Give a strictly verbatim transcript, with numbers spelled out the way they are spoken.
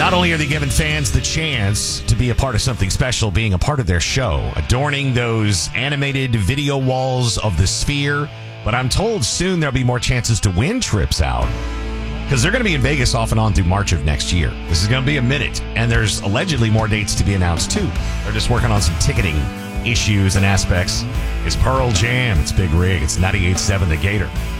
Not only are they giving fans the chance to be a part of something special, being a part of their show, adorning those animated video walls of the Sphere, but I'm told soon there'll be more chances to win trips out because they're going to be in Vegas off and on through March of next year. This is going to be a minute, and there's allegedly more dates to be announced too. They're just working on some ticketing issues and aspects. It's Pearl Jam. It's Big Rig. It's ninety-eight point seven The Gator.